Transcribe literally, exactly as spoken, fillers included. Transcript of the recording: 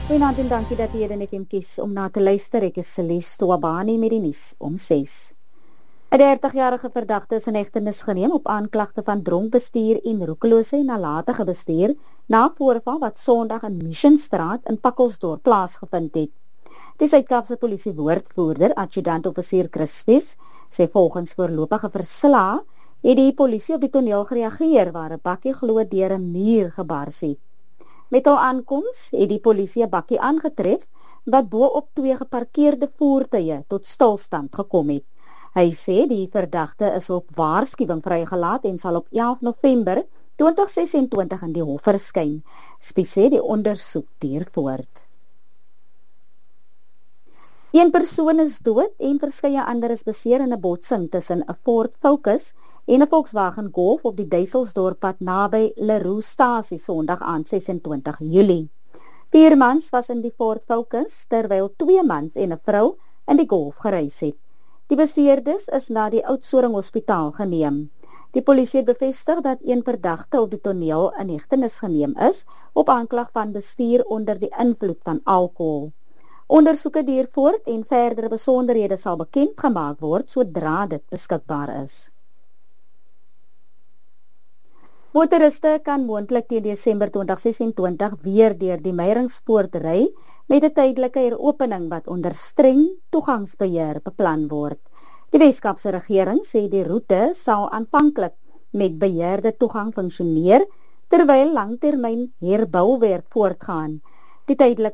Goeienaand en dankie dat jy dan F M kies om na te luister. Ek is Celeste Twabani met die nuus om ses. 'n dertigjarige verdagte is in hegtenis geneem op aanklagte van dronk bestuur en roekelose en nalatige bestuur na voorval wat Sondag in Missionstraat in Pakkelsdorp plaasgevind het. Die Suid-Kaapse polisie woordvoerder, adjutant-offisier Chris Spies, sê volgens voorlopige verslae het die polisie op die toneel gereageer waar 'n bakkie glo deur 'n muur gebars het. Met hul aankoms het die polisie 'n bakkie aangetref wat bo op twee geparkeerde voertuie tot stilstand gekom het. Hy sê die verdagte is op waarskuwing vrygelaat en sal op elf November twintig sesentwintig in die hof verskyn. Spies sê die ondersoek duur voort. Een persoon is dood en verskeie ander is beseer in 'n botsing tussen 'n Ford Focus en 'n Volkswagen Golf op die Duiselsdorppad naby Leroe-stasie Sondag aand sesentwintig Julie. Vier mans was in die Ford Focus terwyl twee mans en 'n vrou in die Golf gereis het. Die beseerdes is na die Oudtshoorn Hospitaal geneem. Die polisie het bevestig dat een verdagte op die toneel in hegtenis geneem is op aanklag van bestuur onder die invloed van alkohol. Ondersoeke duur voort en verdere besonderhede sal bekend gemaak word sodra dit beskikbaar is. Motoriste kan moontlik teen Desember twintig sesentwintig weer deur die Meyringspoort ry met 'n tydelike heropening wat onder streng toegangsbeheer beplan word. Die Weskaapse regering sê die roete sal aanvanklik met beheerde toegang funksioneer terwyl langtermyn herbouwerk voortgaan. Die tydelike